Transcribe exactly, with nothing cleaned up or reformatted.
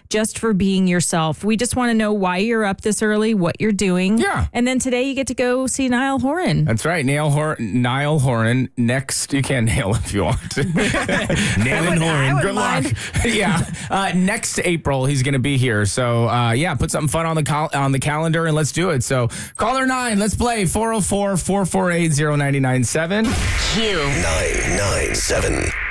just for being yourself. We just want to know why you're up this early, what you're doing. Yeah. And then today you get to go see Niall Horan. That's right. Niall Horan. Niall Horan. Next, you can nail if you want. Nailing Horan. Good luck. yeah. Uh, next April, he's going to be here. So, uh, yeah, put something fun on the cal- on the calendar and let's do it. So, caller nine, let's play four oh four, four four eight, oh nine nine seven. Q nine nine seven.